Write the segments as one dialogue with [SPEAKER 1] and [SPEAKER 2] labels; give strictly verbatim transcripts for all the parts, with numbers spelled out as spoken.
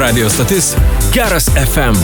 [SPEAKER 1] Radio stotis Geras F M.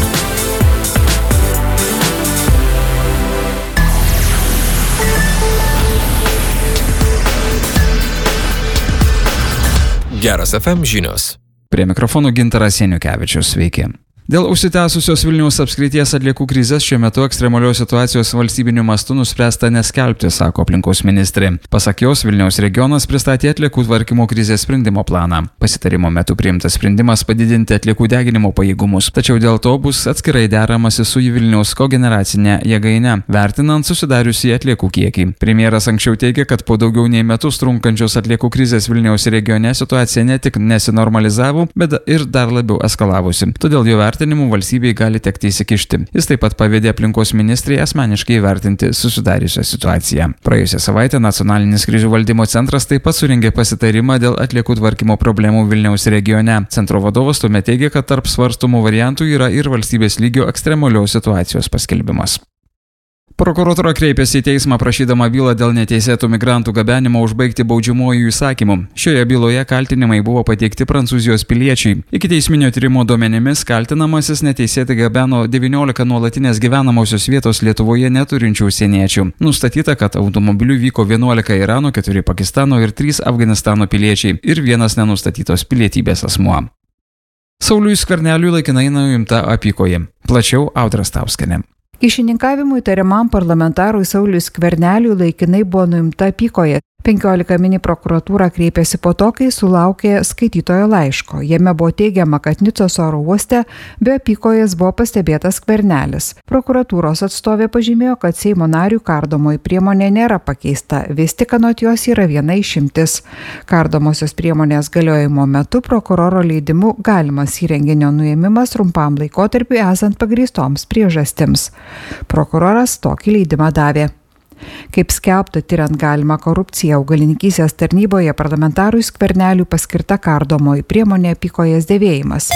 [SPEAKER 1] Geras F M žinios.
[SPEAKER 2] Prie mikrofonų Gintaras Janiukevičius, sveiki. Dėl užsitęsusios Vilniaus apskrities atliekų krizės šiuo metu ekstremalios situacijos valstybiniu mastu nuspręsta neskelbti, sako aplinkos ministrė. Pasak jos, Vilniaus regionas pristatė atliekų tvarkymo krizės sprendimo planą. Pasitarimo metu priimtas sprendimas padidinti atliekų deginimo pajėgumus, tačiau dėl to bus atskirai deramasi su Vilniaus kogeneracinė jėgaine, vertinant susidariusį atliekų kiekį. Premjeras anksčiau teigė, kad po daugiau nei metus trunkančios atliekų krizės Vilniaus regione situacija ne tik nesinormalizavo, bet ir dar labiau eskalavosi. Todėl jo vertinimu valstybei gali tekti įsikišti. Jis taip pat pavedė aplinkos ministrai asmeniškai įvertinti susidariusią situaciją. Praėjusią savaitę Nacionalinis krizių valdymo centras taip pat surengė pasitarimą dėl atliekų tvarkymo problemų Vilniaus regione. Centro vadovas tuomet teigė, kad tarp svarstomų variantų yra ir valstybės lygio ekstremalios situacijos paskelbimas. Prokuratūra kreipėsi į teismą prašydama bylą dėl neteisėtų migrantų gabenimo užbaigti baudžiamuoju įsakymu. Šioje byloje kaltinimai buvo pateikti Prancūzijos piliečiai. Ikiteisminio tyrimo duomenimis kaltinamasis neteisėtai gabeno devyniolika nuolatinės gyvenamosios vietos Lietuvoje neturinčių užsieniečių. Nustatyta, kad automobiliu vyko vienuolika Irano, keturi Pakistano ir trys Afganistano piliečiai ir vienas nenustatytos pilietybės asmuo. Sauliui Skverneliui laikinai nuimta apykoje. Plačiau Audra Stauskienė.
[SPEAKER 3] Kyšininkavimu įtariamam parlamentarui Sauliui Skverneliui laikinai buvo nuimta apykoje. penkiolika min į prokuratūrą kreipėsi po to, kai sulaukė skaitytojo laiško. Jame buvo teigiama, kad Nicos oro uoste be apykojas buvo pastebėtas Skvernelis. Prokuratūros atstovė pažymėjo, kad Seimo narių kardomoji priemonė nėra pakeista, vis tik anot jos yra viena išimtis. Kardomosios priemonės galiojimo metu prokuroro leidimu galimas įrenginio nuėmimas trumpam laikotarpiu esant pagrįstoms priežastims. Prokuroras tokį leidimą davė. Kaip skelbta, tiriant galimą korupciją augalininkystės tarnyboje, parlamentarui Skverneliui paskirta kardomoji priemonė apykojas dėvėjimas.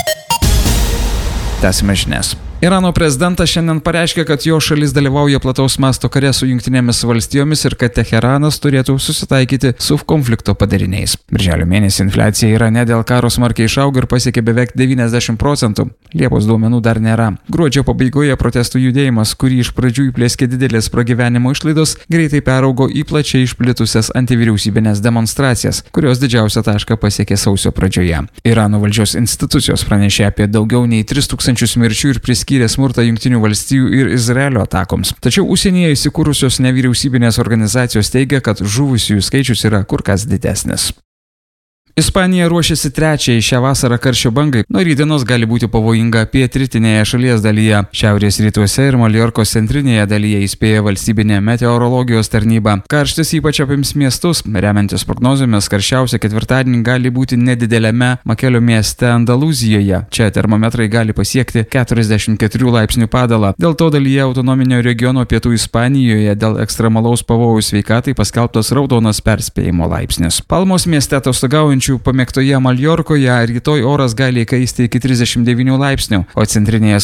[SPEAKER 2] Tęsime žinias. Irano prezidentas šiandien pareiškė, kad jo šalis dalyvauja plataus masto kare su Jungtinėmis valstijomis ir kad Teheranas turėtų susitaikyti su konflikto padariniais. Birželio mėnesį infliacija Irane dėl karo smarkiai išaugo ir pasiekė beveik devyniasdešimt procentų. Liepos duomenų dar nėra. Gruodžio pabaigoje protestų judėjimas, kurį iš pradžių įplėskė didelės pragyvenimo išlaidos, greitai peraugo į plačiai išplitusias antivyriausybinės demonstracijas, kurios didžiausią tašką pasiekė sausio pradžioje. Irano valdžios institucijos pranešė apie daugiau nei tris tūkstančius mirčių ir priskyrė smurtą Jungtinių valstijų ir Izraelio atakoms. Tačiau užsienyje įsikūrusios nevyriausybinės organizacijos teigia, kad žuvusiųjų skaičius yra kur kas didesnis. Ispanija ruošiasi trečiai šią vasarą karščio bangai. Nuo rytdienos gali būti pavojinga pietrytinėje šalies dalyje. Šiaurės rytuose ir Maljorkos centrinėje dalyje įspėja valstybinė meteorologijos tarnyba. Karštis ypač apims miestus. Remiantis prognozėmis, karščiausia ketvirtadienį gali būti nedidelėme Makelio mieste Andalūzijoje. Čia termometrai gali pasiekti keturiasdešimt keturių laipsnių padalą. Dėl to dalyje autonominio regiono pietų Ispanijoje dėl ekstremalaus pavojaus sveikatai paskelbtas raudonas perspėjimo laipsnis. Palmos mieste atostogaujančių pamėgtoje Maljorkoje rytoj oras gali įkaisti iki trisdešimt devynių laipsnių, o centrinėje